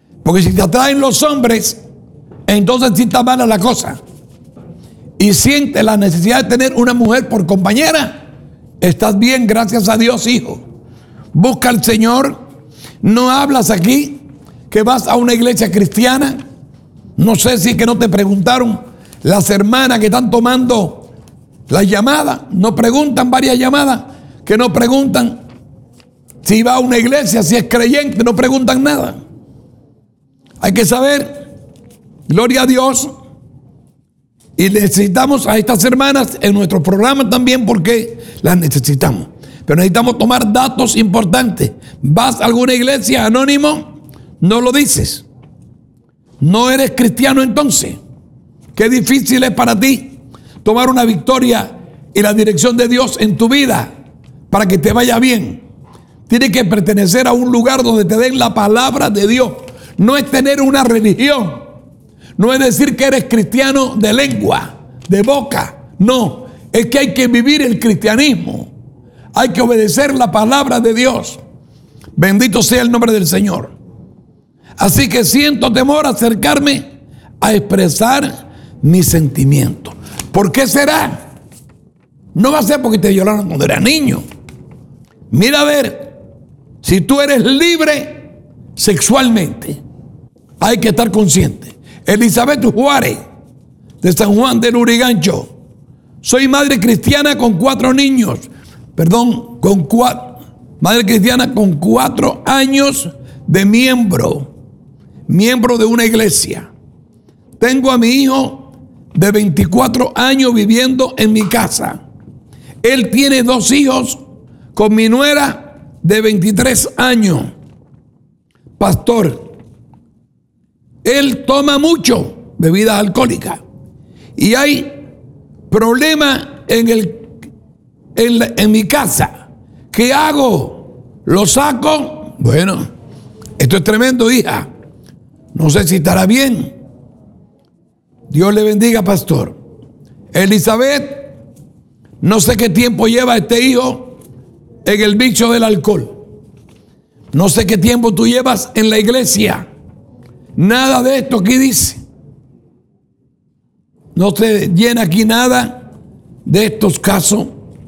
Porque si te atraen los hombres, entonces sí está mala la cosa. Y sientes la necesidad de tener una mujer por compañera, estás bien, gracias a Dios, hijo. Busca al Señor. No hablas aquí que vas a una iglesia cristiana. No sé si que no te preguntaron las hermanas que están tomando las llamadas. No preguntan varias llamadas, que no preguntan si va a una iglesia, si es creyente, no preguntan nada. Hay que saber, gloria a Dios. Y necesitamos a estas hermanas en nuestro programa también, porque las necesitamos. Pero necesitamos tomar datos importantes. ¿Vas a alguna iglesia, anónimo? No lo dices. No eres cristiano entonces. Qué difícil es para ti tomar una victoria y la dirección de Dios en tu vida para que te vaya bien. Tienes que pertenecer a un lugar donde te den la palabra de Dios. No es tener una religión. No es decir que eres cristiano de lengua, de boca. No, es que hay que vivir el cristianismo. Hay que obedecer la palabra de Dios. Bendito sea el nombre del Señor. Así que siento temor a acercarme a expresar mis sentimientos. ¿Por qué será? No va a ser porque te violaron cuando eras niño. Mira a ver, si tú eres libre sexualmente, hay que estar consciente. Elizabeth Juárez, de San Juan del Lurigancho. Soy madre cristiana con 4 niños. Madre cristiana con 4 años de miembro de una iglesia. Tengo a mi hijo de 24 años viviendo en mi casa. Él tiene 2 hijos con mi nuera de 23 años. Pastor, él toma mucho bebidas alcohólicas y hay problemas en mi casa. ¿Qué hago? ¿Lo saco? Bueno, esto es tremendo, hija. No sé si estará bien. Dios le bendiga, pastor. Elizabeth, no sé qué tiempo lleva este hijo en el vicio del alcohol. No sé qué tiempo tú llevas en la iglesia. Nada de esto aquí dice. No se llena aquí nada de estos casos.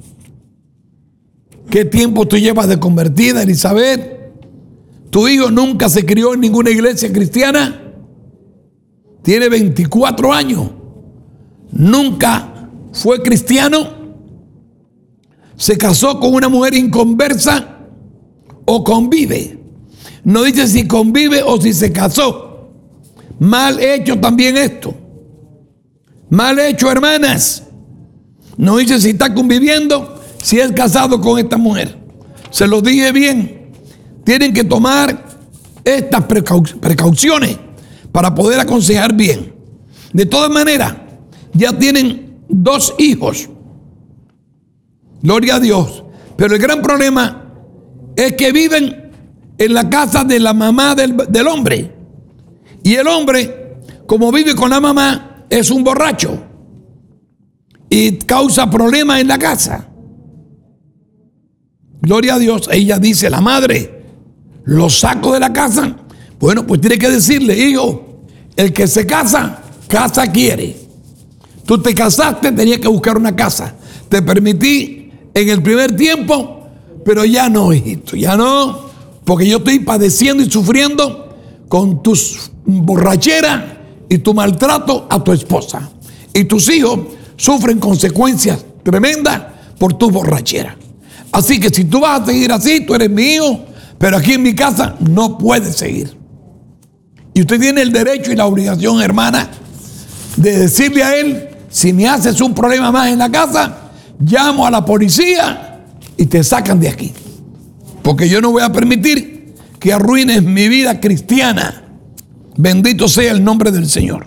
¿Qué tiempo tú llevas de convertida, Elizabeth? ¿Tu hijo nunca se crió en ninguna iglesia cristiana? Tiene 24 años. Nunca fue cristiano. Se casó con una mujer inconversa o convive. No dice si convive o si se casó. Mal hecho también esto. Mal hecho, hermanas. No dice si está conviviendo, si es casado con esta mujer. Se lo dije bien. Tienen que tomar estas precauciones para poder aconsejar bien. De todas maneras, ya tienen 2 hijos. Gloria a Dios. Pero el gran problema es que viven en la casa de la mamá del hombre. Y el hombre, como vive con la mamá, es un borracho y causa problemas en la casa. Gloria a Dios. Ella dice, la madre, ¿lo saco de la casa? Bueno, pues tiene que decirle, hijo, el que se casa, casa quiere. Tú te casaste, tenías que buscar una casa. Te permití en el primer tiempo, pero ya no, hijito, ya no, porque yo estoy padeciendo y sufriendo con tus borracheras y tu maltrato a tu esposa. Y tus hijos sufren consecuencias tremendas por tu borrachera. Así que si tú vas a seguir así, tú eres mi hijo, pero aquí en mi casa no puedes seguir. Y usted tiene el derecho y la obligación, hermana, de decirle a él, si me haces un problema más en la casa, llamo a la policía y te sacan de aquí. Porque yo no voy a permitir que arruines mi vida cristiana. Bendito sea el nombre del Señor.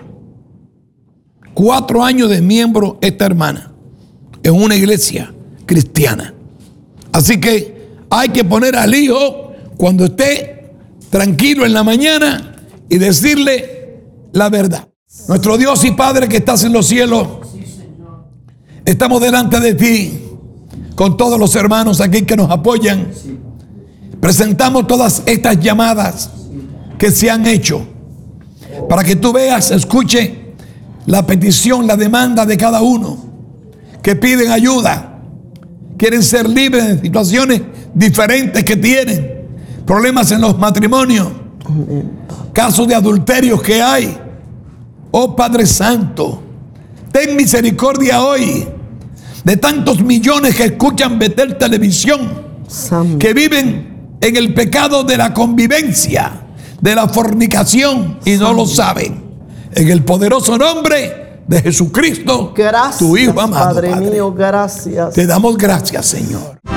4 años de miembro esta hermana en una iglesia cristiana. Así que hay que poner al hijo cuando esté tranquilo en la mañana y decirle la verdad. Nuestro Dios y Padre que estás en los cielos, estamos delante de ti con todos los hermanos aquí que nos apoyan. Presentamos todas estas llamadas que se han hecho. Para que tú veas, escuche la petición, la demanda de cada uno que piden ayuda. Quieren ser libres de situaciones diferentes que tienen. Problemas en los matrimonios. Casos de adulterios que hay. Oh Padre Santo, ten misericordia hoy de tantos millones que escuchan Betel Televisión, que viven en el pecado de la convivencia, de la fornicación y no lo saben. En el poderoso nombre de Jesucristo, Gracias, tu Hijo amado, Padre mío, gracias. te damos gracias, Señor.